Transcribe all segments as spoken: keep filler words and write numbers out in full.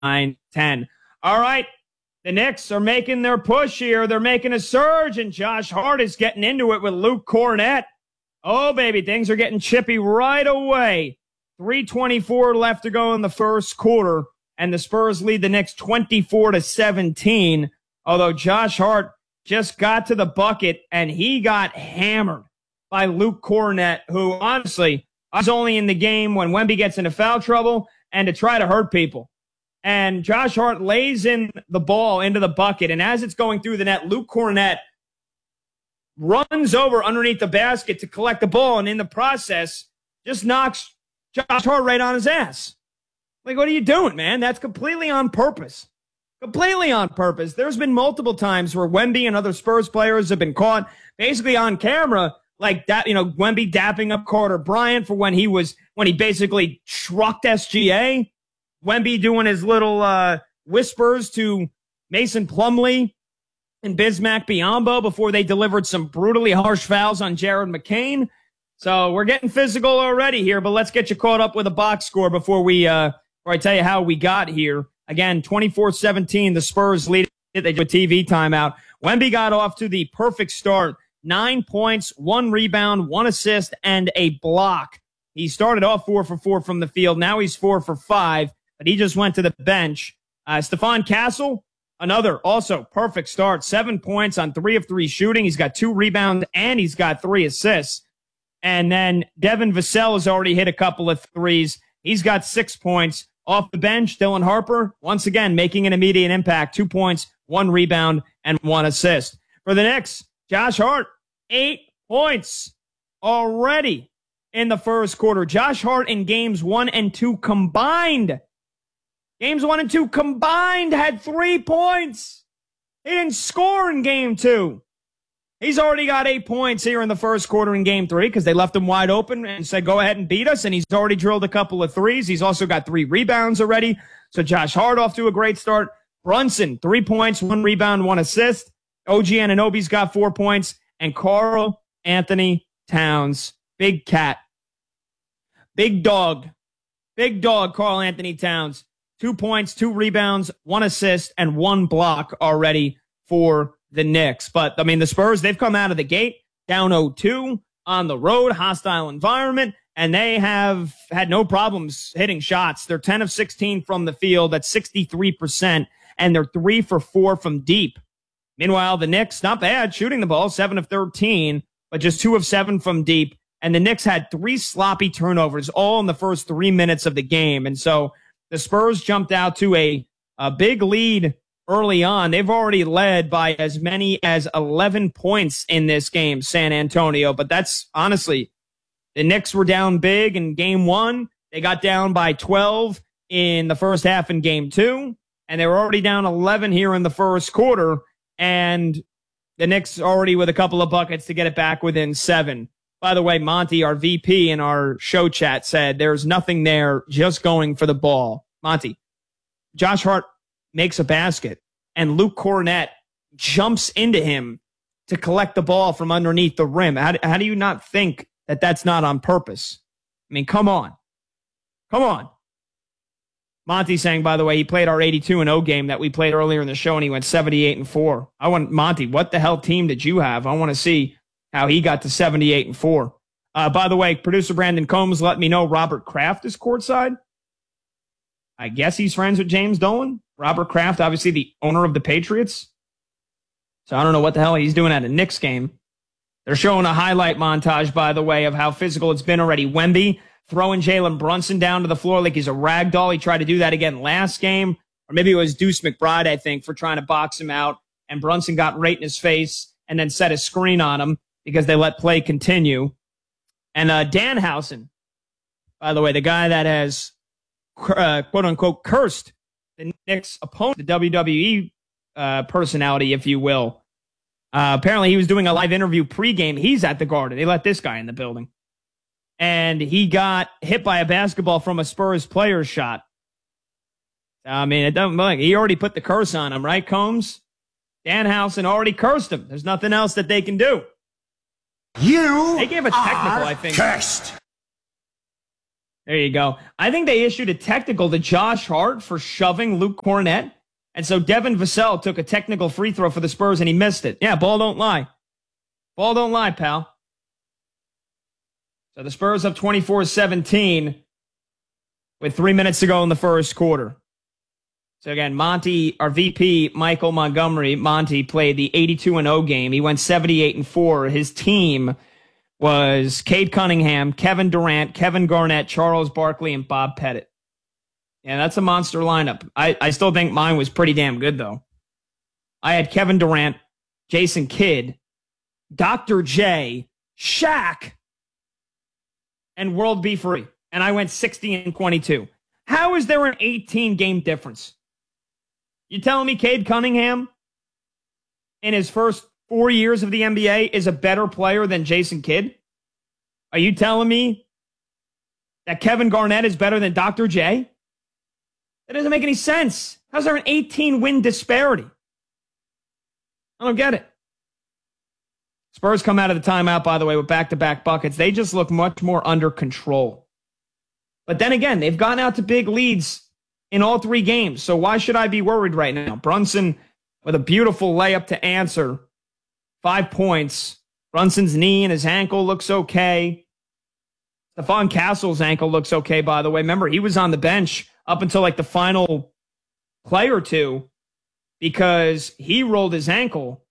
nine, ten. All right. The Knicks are making their push here. They're making a surge, and Josh Hart is getting into it with Luke Kornet. Oh, baby, things are getting chippy right away. three twenty-four left to go in the first quarter, and the Spurs lead the Knicks twenty-four to seventeen. Although Josh Hart just got to the bucket, and he got hammered by Luke Kornet, who honestly is only in the game when Wemby gets into foul trouble and to try to hurt people. And Josh Hart lays in the ball into the bucket, and as it's going through the net, Luke Kornet runs over underneath the basket to collect the ball, and in the process, just knocks Josh Hart right on his ass. Like, what are you doing, man? That's completely on purpose. Completely on purpose. There's been multiple times where Wemby and other Spurs players have been caught basically on camera, like that, you know, Wemby dapping up Carter Bryant for when he was, when he basically trucked S G A. Wemby doing his little uh, whispers to Mason Plumlee and Bismack Biyombo before they delivered some brutally harsh fouls on Jared McCain. So we're getting physical already here, but let's get you caught up with a box score before we, uh, before I tell you how we got here. Again, twenty-four seventeen, the Spurs lead it. They do a T V timeout. Wemby got off to the perfect start. Nine points, one rebound, one assist, and a block. He started off four for four from the field. Now he's four for five. But he just went to the bench. Uh, Stephon Castle, another also perfect start. Seven points on three of three shooting. He's got two rebounds and he's got three assists. And then Devin Vassell has already hit a couple of threes. He's got six points. Off the bench, Dylan Harper, once again, making an immediate impact. Two points, one rebound, and one assist. For the Knicks, Josh Hart, eight points already in the first quarter. Josh Hart in games one and two combined Games one and two combined had three points. He didn't score in game two. He's already got eight points here in the first quarter in game three because they left him wide open and said, go ahead and beat us. And he's already drilled a couple of threes. He's also got three rebounds already. So Josh Hart off to a great start. Brunson, three points, one rebound, one assist. O G Anunoby's got four points. And Karl Anthony Towns, big cat, big dog, big dog, Karl Anthony Towns. Two points, two rebounds, one assist, and one block already for the Knicks. But, I mean, the Spurs, they've come out of the gate down oh two on the road, hostile environment, and they have had no problems hitting shots. They're ten of sixteen from the field. That's sixty-three percent, and they're three for four from deep. Meanwhile, the Knicks, not bad, shooting the ball, seven of thirteen, but just two of seven from deep. And the Knicks had three sloppy turnovers all in the first three minutes of the game. And so the Spurs jumped out to a, a big lead early on. They've already led by as many as eleven points in this game, San Antonio. But that's honestly, the Knicks were down big in game one. They got down by twelve in the first half in game two. And they were already down eleven here in the first quarter. And the Knicks already with a couple of buckets to get it back within seven. By the way, Monty, our V P in our show chat, said there's nothing there, just going for the ball. Monty, Josh Hart makes a basket, and Luke Kornet jumps into him to collect the ball from underneath the rim. How, how do you not think that that's not on purpose? I mean, come on. Come on. Monty saying, by the way, he played our eighty-two and oh game that we played earlier in the show, and he went seventy-eight and four. I want, Monty, what the hell team did you have? I want to see how he got to seventy-eight and four. Uh, by the way, producer Brandon Combs let me know Robert Kraft is courtside. I guess he's friends with James Dolan. Robert Kraft, obviously the owner of the Patriots. So I don't know what the hell he's doing at a Knicks game. They're showing a highlight montage, by the way, of how physical it's been already. Wemby throwing Jalen Brunson down to the floor like he's a rag doll. He tried to do that again last game. Or maybe it was Deuce McBride, I think, for trying to box him out. And Brunson got right in his face and then set a screen on him because they let play continue. And uh, Danhausen, by the way, the guy that has, uh, quote-unquote, cursed the Knicks' opponent, the W W E uh, personality, if you will. Uh, apparently, he was doing a live interview pregame. He's at the Garden. They let this guy in the building. And he got hit by a basketball from a Spurs player's shot. I mean, it doesn't like he already put the curse on him, right, Combs? Danhausen already cursed him. There's nothing else that they can do. You they gave a technical, are I think. Cursed. There you go. I think they issued a technical to Josh Hart for shoving Luke Cornett. And so Devin Vassell took a technical free throw for the Spurs and he missed it. Yeah, ball don't lie. Ball don't lie, pal. So the Spurs up twenty-four seventeen with three minutes to go in the first quarter. So again, Monty, our V P, Michael Montgomery, Monty played the eighty-two and oh game. He went seventy-eight and four. His team was Cade Cunningham, Kevin Durant, Kevin Garnett, Charles Barkley, and Bob Pettit. Yeah, that's a monster lineup. I, I still think mine was pretty damn good, though. I had Kevin Durant, Jason Kidd, Doctor J, Shaq, and World B. Free. And I went sixty and twenty-two. How is there an eighteen game difference? You telling me Cade Cunningham in his first four years of the N B A is a better player than Jason Kidd? Are you telling me that Kevin Garnett is better than Doctor J? That doesn't make any sense. How's there an eighteen win disparity? I don't get it. Spurs come out of the timeout, by the way, with back-to-back buckets. They just look much more under control. But then again, they've gone out to big leads in all three games. So why should I be worried right now? Brunson with a beautiful layup to answer. Five points. Brunson's knee and his ankle looks okay. Stephon Castle's ankle looks okay, by the way. Remember, he was on the bench up until like the final play or two because he rolled his ankle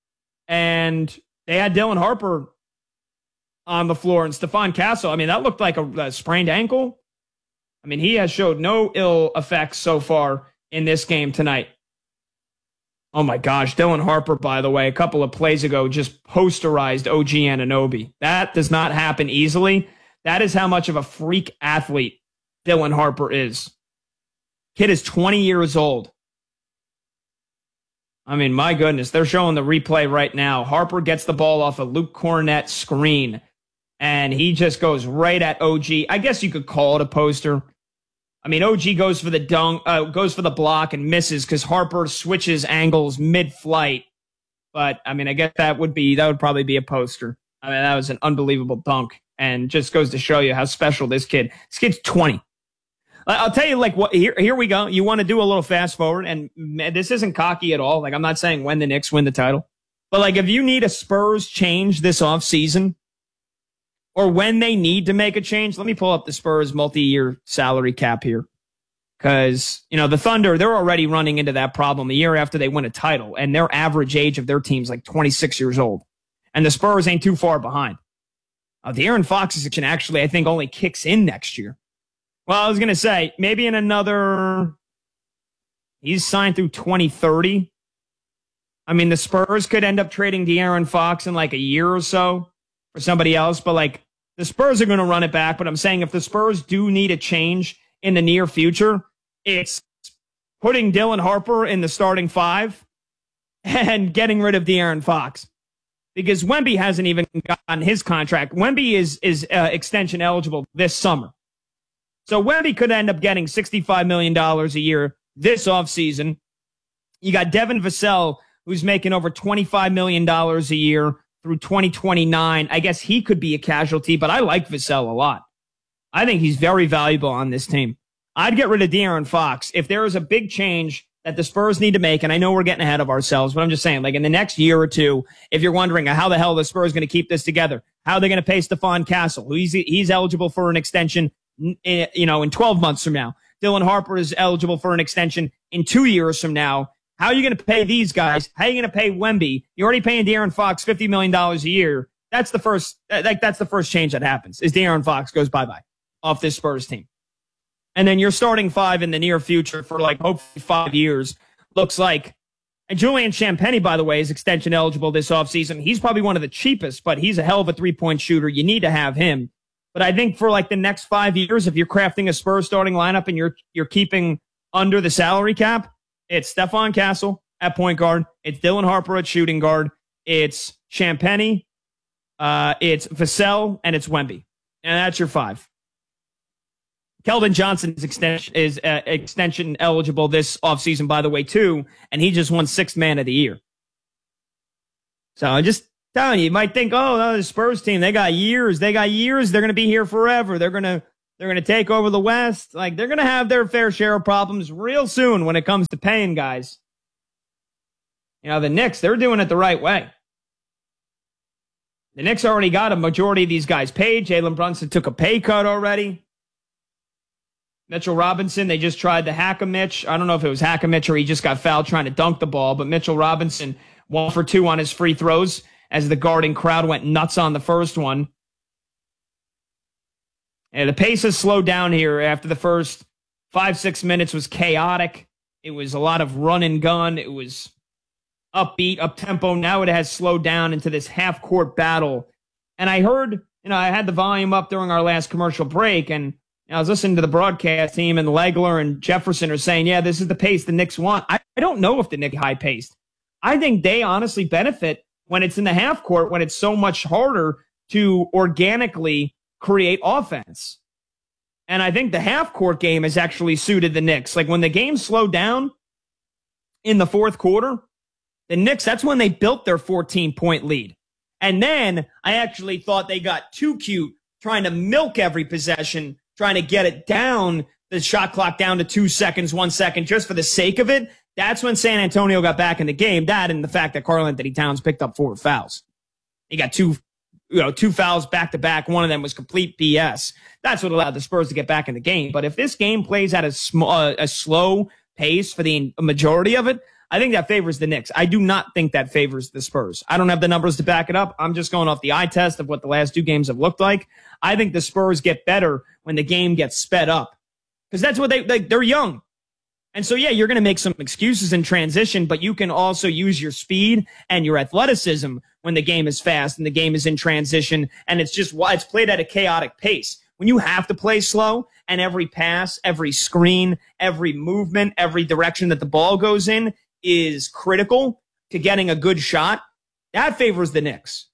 and they had Dylan Harper on the floor and Stephon Castle. I mean, that looked like a, a sprained ankle. I mean, he has showed no ill effects so far in this game tonight. Oh my gosh, Dylan Harper, by the way, a couple of plays ago just posterized O G Anunoby. That does not happen easily. That is how much of a freak athlete Dylan Harper is. Kid is twenty years old. I mean, my goodness, they're showing the replay right now. Harper gets the ball off a Luke Cornett screen, and he just goes right at O G. I guess you could call it a poster. I mean, O G goes for the dunk, uh, goes for the block and misses because Harper switches angles mid-flight. But I mean, I guess that would be that would probably be a poster. I mean, that was an unbelievable dunk, and just goes to show you how special this kid. This kid's twenty. I'll tell you, like, what here, here we go. You want to do a little fast forward, and man, this isn't cocky at all. Like, I'm not saying when the Knicks win the title, but like, if you need a Spurs change this offseason, or when they need to make a change, let me pull up the Spurs multi-year salary cap here. Because, you know, the Thunder, they're already running into that problem a year after they win a title, and their average age of their team's like twenty-six years old. And the Spurs ain't too far behind. Uh, the Aaron Fox situation actually, I think, only kicks in next year. Well, I was going to say, maybe in another, he's signed through twenty thirty. I mean, the Spurs could end up trading De'Aaron Fox in like a year or so for somebody else, but like the Spurs are going to run it back. But I'm saying if the Spurs do need a change in the near future, it's putting Dylan Harper in the starting five and getting rid of De'Aaron Fox. Because Wemby hasn't even gotten his contract. Wemby is, is uh, extension eligible this summer. So Wemby could end up getting sixty-five million dollars a year this offseason. You got Devin Vassell, who's making over twenty-five million dollars a year through twenty twenty-nine. I guess he could be a casualty, but I like Vassell a lot. I think he's very valuable on this team. I'd get rid of De'Aaron Fox. If there is a big change that the Spurs need to make, and I know we're getting ahead of ourselves, but I'm just saying, like in the next year or two, if you're wondering how the hell the Spurs going to keep this together, how are they going to pay Stephon Castle? He's, he's eligible for an extension you know, in twelve months from now. Dylan Harper is eligible for an extension in two years from now. How are you going to pay these guys? How are you going to pay Wemby? You're already paying De'Aaron Fox fifty million dollars a year. That's the first, like, that's the first change that happens is De'Aaron Fox goes bye-bye off this Spurs team. And then you're starting five in the near future for like hopefully five years. Looks like, and Julian Champagnie, by the way, is extension eligible this offseason. He's probably one of the cheapest, but he's a hell of a three-point shooter. You need to have him. But I think for like the next five years, if you're crafting a Spurs starting lineup and you're you're keeping under the salary cap, it's Stephon Castle at point guard, it's Dylan Harper at shooting guard, it's Champagnie, uh, it's Vassell, and it's Wemby, and that's your five. Keldon Johnson is extension is uh, extension eligible this offseason, by the way, too, and he just won sixth man of the year. So I just. You, you might think, oh, no, the Spurs team, they got years. They got years. They're going to be here forever. They're going to They're going to take over the West. Like, they're going to have their fair share of problems real soon when it comes to paying guys. You know, the Knicks, they're doing it the right way. The Knicks already got a majority of these guys paid. Jalen Brunson took a pay cut already. Mitchell Robinson, they just tried to hack a Mitch. I don't know if it was hack a Mitch or he just got fouled trying to dunk the ball, but Mitchell Robinson, one for two on his free throws as the guarding crowd went nuts on the first one. And the pace has slowed down here after the first five, six minutes was chaotic. It was a lot of run and gun. It was upbeat, up-tempo. Now it has slowed down into this half-court battle. And I heard, you know, I had the volume up during our last commercial break, and I was listening to the broadcast team, and Legler and Jefferson are saying, yeah, this is the pace the Knicks want. I, I don't know if the Knicks high-paced. I think they honestly benefit when it's in the half-court, when it's so much harder to organically create offense. And I think the half-court game has actually suited the Knicks. Like, when the game slowed down in the fourth quarter, the Knicks, that's when they built their fourteen-point lead. And then I actually thought they got too cute trying to milk every possession, trying to get it down, the shot clock down to two seconds, one second, just for the sake of it. That's when San Antonio got back in the game. That and the fact that Karl-Anthony Towns picked up four fouls. He got two, you know, two fouls back to back. One of them was complete B S. That's what allowed the Spurs to get back in the game. But if this game plays at a, sm- uh, a slow pace for the majority of it, I think that favors the Knicks. I do not think that favors the Spurs. I don't have the numbers to back it up. I'm just going off the eye test of what the last two games have looked like. I think the Spurs get better when the game gets sped up because that's what they, they they're young. And so, yeah, you're going to make some excuses in transition, but you can also use your speed and your athleticism when the game is fast and the game is in transition. And it's just why it's played at a chaotic pace. When you have to play slow and every pass, every screen, every movement, every direction that the ball goes in is critical to getting a good shot, that favors the Knicks.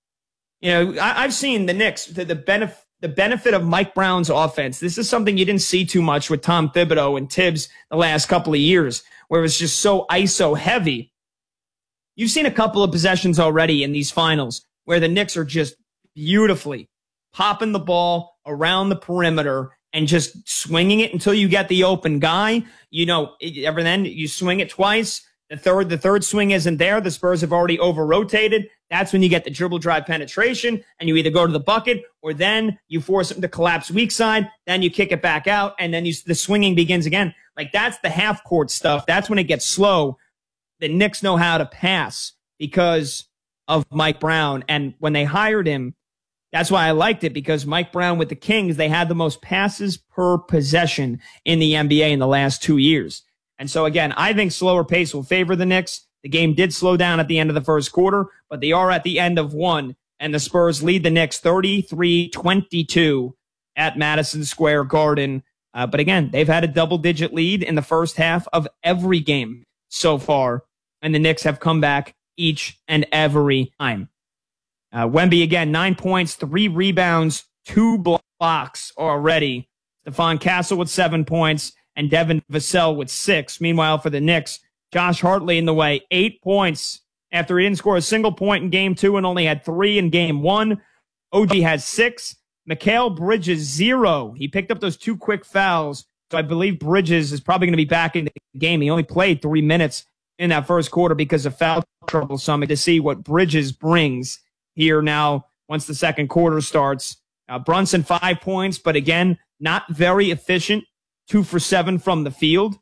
You know, I, I've seen the Knicks, the, the benefit, the benefit of Mike Brown's offense. This is something you didn't see too much with Tom Thibodeau and Tibbs the last couple of years, where it was just so I S O heavy. You've seen a couple of possessions already in these finals where the Knicks are just beautifully popping the ball around the perimeter and just swinging it until you get the open guy. You know, every then you swing it twice. The third, the third swing isn't there. The Spurs have already over-rotated. That's when you get the dribble drive penetration, and you either go to the bucket or then you force them to collapse weak side. Then you kick it back out, and then you, the swinging begins again. Like, that's the half-court stuff. That's when it gets slow. The Knicks know how to pass because of Mike Brown. And when they hired him, that's why I liked it, because Mike Brown with the Kings, they had the most passes per possession in the N B A in the last two years. And so, again, I think slower pace will favor the Knicks. The game did slow down at the end of the first quarter, but they are at the end of one, and the Spurs lead the Knicks thirty-three twenty-two at Madison Square Garden. Uh, but again, they've had a double-digit lead in the first half of every game so far, and the Knicks have come back each and every time. Uh, Wemby, again, nine points, three rebounds, two blocks already. Stephon Castle with seven points, and Devin Vassell with six. Meanwhile, for the Knicks, Josh Hartley in the way, eight points after he didn't score a single point in game two and only had three in game one. O G has six. Mikal Bridges, zero. He picked up those two quick fouls, so I believe Bridges is probably going to be back in the game. He only played three minutes in that first quarter because of foul trouble, so I'm to see what Bridges brings here now once the second quarter starts. Uh, Brunson, five points, but again, not very efficient. Two for seven from the field.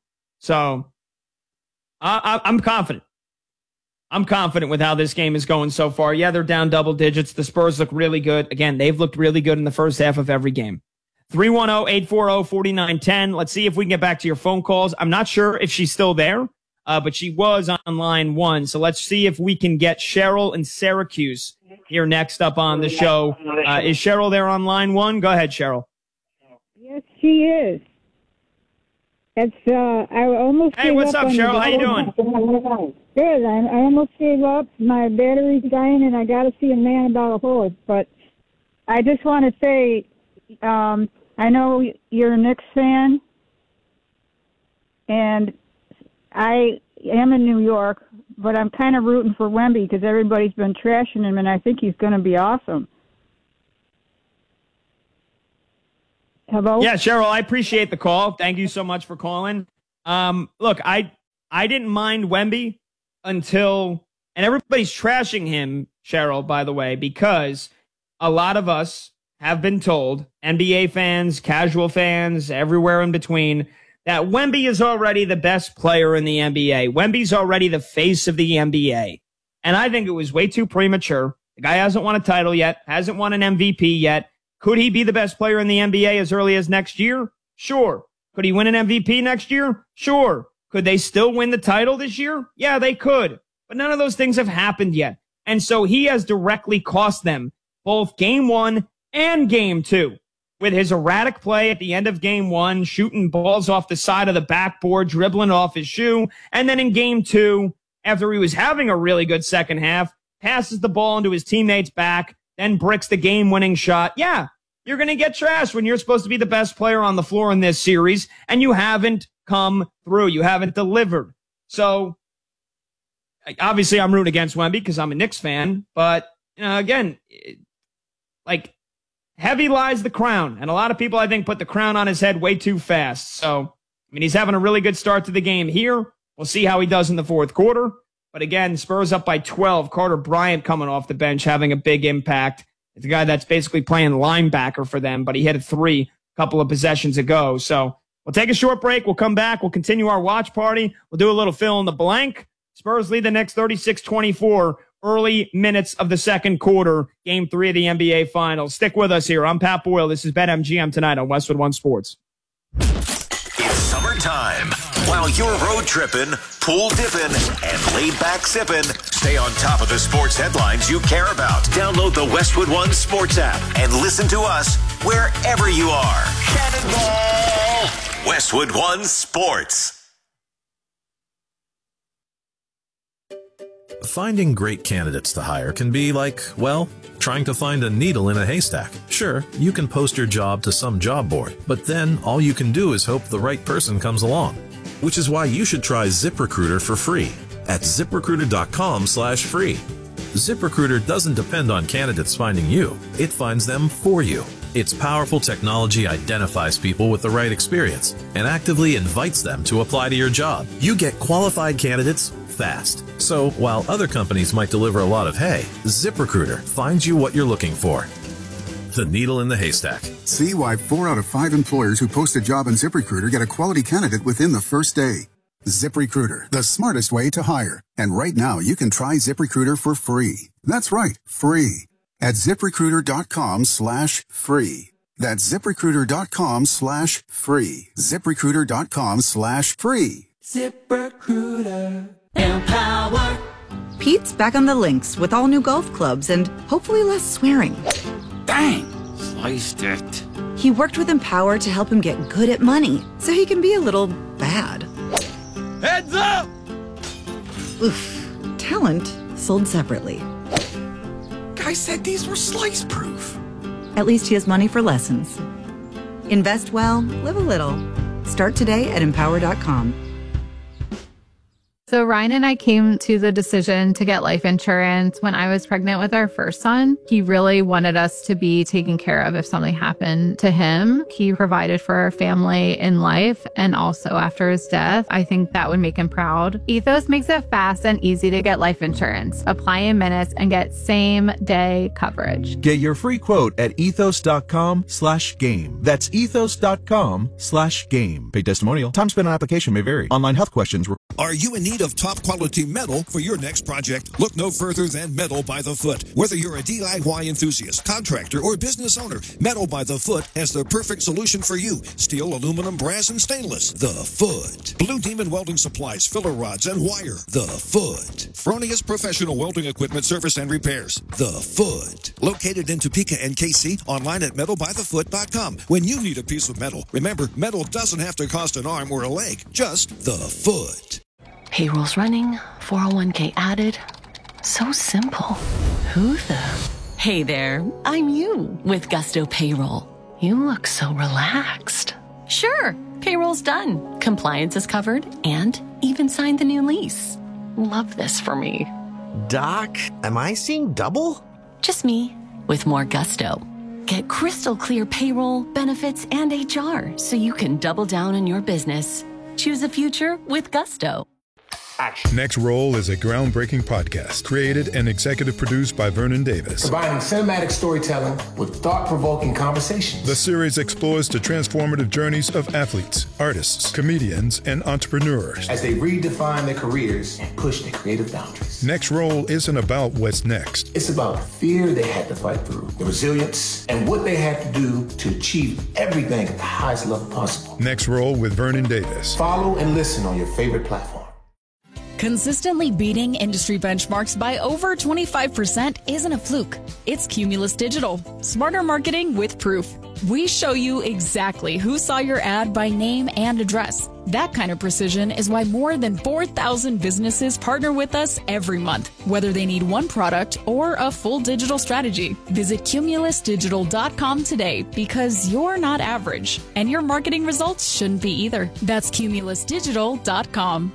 So uh, I, I'm confident. I'm confident with how this game is going so far. Yeah, they're down double digits. The Spurs look really good. Again, they've looked really good in the first half of every game. three one zero, eight four zero, four nine one zero. Let's see if we can get back to your phone calls. I'm not sure if she's still there, uh, but she was on line one. So let's see if we can get Cheryl in Syracuse here next up on the show. Uh, is Cheryl there on line one? Go ahead, Cheryl. Yes, she is. It's, uh, I almost Hey, what's up, Cheryl? How you doing? Good. I, I almost gave up. My battery's dying, and I got to see a man about a horse. But I just want to say, um, I know you're a Knicks fan, and I am in New York, but I'm kind of rooting for Wemby because everybody's been trashing him, and I think he's going to be awesome. Hello? Yeah, Cheryl, I appreciate the call. Thank you so much for calling. Um, look, I I didn't mind Wemby until, and everybody's trashing him, Cheryl, by the way, because a lot of us have been told, N B A fans, casual fans, everywhere in between, that Wemby is already the best player in the N B A. Wemby's already the face of the N B A. And I think it was way too premature. The guy hasn't won a title yet, hasn't won an M V P yet. Could he be the best player in the N B A as early as next year? Sure. Could he win an M V P next year? Sure. Could they still win the title this year? Yeah, they could. But none of those things have happened yet. And so he has directly cost them both game one and game two with his erratic play at the end of game one, shooting balls off the side of the backboard, dribbling off his shoe. And then in game two, after he was having a really good second half, passes the ball into his teammate's back, then bricks the game-winning shot. Yeah, you're going to get trashed when you're supposed to be the best player on the floor in this series, and you haven't come through. You haven't delivered. So, obviously, I'm rooting against Wemby because I'm a Knicks fan. But, you know, again, like, heavy lies the crown. And a lot of people, I think, put the crown on his head way too fast. So, I mean, he's having a really good start to the game here. We'll see how he does in the fourth quarter. But again, Spurs up by twelve. Carter Bryant coming off the bench, having a big impact. It's a guy that's basically playing linebacker for them, but he hit a three a couple of possessions ago. So we'll take a short break. We'll come back. We'll continue our watch party. We'll do a little fill in the blank. Spurs lead the Knicks thirty-six twenty-four. Early minutes of the second quarter, game three of the N B A Finals. Stick with us here. I'm Pat Boyle. This is BetMGM tonight on Westwood One Sports. It's summertime. While you're road tripping, pool dipping, and laid back sipping, stay on top of the sports headlines you care about. Download the Westwood One Sports app and listen to us wherever you are. Cannonball! Westwood One Sports. Finding great candidates to hire can be like, well, trying to find a needle in a haystack. Sure, you can post your job to some job board, but then all you can do is hope the right person comes along. Which is why you should try ZipRecruiter for free at ZipRecruiter.com slash free. ZipRecruiter doesn't depend on candidates finding you. It finds them for you. Its powerful technology identifies people with the right experience and actively invites them to apply to your job. You get qualified candidates fast. So while other companies might deliver a lot of hay, ZipRecruiter finds you what you're looking for. The needle in the haystack. See why four out of five employers who post a job on ZipRecruiter get a quality candidate within the first day. ZipRecruiter, the smartest way to hire. And right now, you can try ZipRecruiter for free. That's right, free. At ZipRecruiter.com slash free. That's ZipRecruiter.com slash free. ZipRecruiter.com slash free. ZipRecruiter. Empower. Pete's back on the links with all new golf clubs and hopefully less swearing. Bang! Sliced it. He worked with Empower to help him get good at money, so he can be a little bad. Heads up! Oof. Talent sold separately. Guy said these were slice-proof. At least he has money for lessons. Invest well, live a little. Start today at empower dot com. So Ryan and I came to the decision to get life insurance when I was pregnant with our first son. He really wanted us to be taken care of if something happened to him. He provided for our family in life and also after his death. I think that would make him proud. Ethos makes it fast and easy to get life insurance. Apply in minutes and get same day coverage. Get your free quote at ethos.com slash game. That's ethos.com slash game. Paid testimonial. Time spent on application may vary. Online health questions. Are you in need of top quality metal for your next project? Look no further than Metal by the Foot. Whether you're a D I Y enthusiast, contractor, or business owner, Metal by the Foot has the perfect solution for you. Steel, aluminum, brass, and stainless. The Foot. Blue Demon Welding Supplies, filler rods, and wire. The Foot. Fronius Professional Welding Equipment Service and Repairs. The Foot. Located in Topeka and K C, online at metal by the foot dot com. When you need a piece of metal, remember, metal doesn't have to cost an arm or a leg. Just the Foot. Payroll's running, four oh one k added. So simple. Who the? Hey there, I'm you with Gusto Payroll. You look so relaxed. Sure, payroll's done. Compliance is covered and even signed the new lease. Love this for me. Doc, am I seeing double? Just me with more gusto. Get crystal clear payroll, benefits, and H R so you can double down on your business. Choose a future with Gusto. Action. Next Roll is a groundbreaking podcast created and executive produced by Vernon Davis. Combining cinematic storytelling with thought-provoking conversations. The series explores the transformative journeys of athletes, artists, comedians, and entrepreneurs as they redefine their careers and push their creative boundaries. Next Roll isn't about what's next. It's about the fear they had to fight through, the resilience, and what they had to do to achieve everything at the highest level possible. Next Roll with Vernon Davis. Follow and listen on your favorite platform. Consistently beating industry benchmarks by over twenty-five percent isn't a fluke. It's Cumulus Digital. Smarter marketing with proof. We show you exactly who saw your ad by name and address. That kind of precision is why more than four thousand businesses partner with us every month, whether they need one product or a full digital strategy. Visit cumulus digital dot com today because you're not average, and your marketing results shouldn't be either. That's cumulus digital dot com.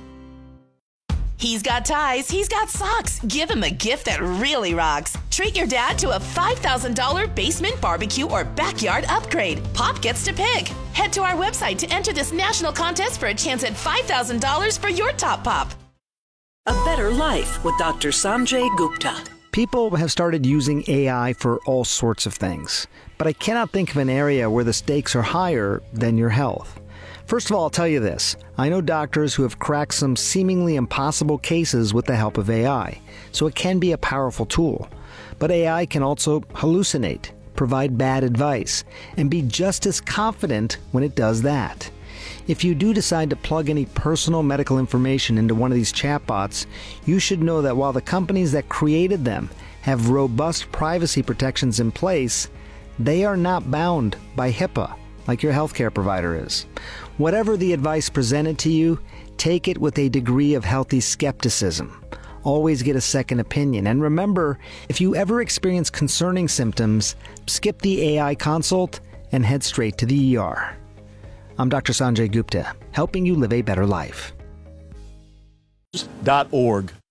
He's got ties, he's got socks. Give him a gift that really rocks. Treat your dad to a five thousand dollars basement, barbecue, or backyard upgrade. Pop gets to pick. Head to our website to enter this national contest for a chance at five thousand dollars for your top pop. A Better Life with Doctor Sanjay Gupta. People have started using A I for all sorts of things, but I cannot think of an area where the stakes are higher than your health. First of all, I'll tell you this. I know doctors who have cracked some seemingly impossible cases with the help of A I, so it can be a powerful tool. But A I can also hallucinate, provide bad advice, and be just as confident when it does that. If you do decide to plug any personal medical information into one of these chatbots, you should know that while the companies that created them have robust privacy protections in place, they are not bound by HIPAA like your healthcare provider is. Whatever the advice presented to you, take it with a degree of healthy skepticism. Always get a second opinion. And remember, if you ever experience concerning symptoms, skip the A I consult and head straight to the E R. I'm Doctor Sanjay Gupta, helping you live a better life. Dot org.